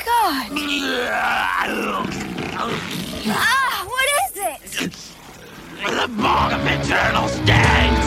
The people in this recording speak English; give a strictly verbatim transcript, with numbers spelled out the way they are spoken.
God. Ah, what is it? The bog of eternal stench!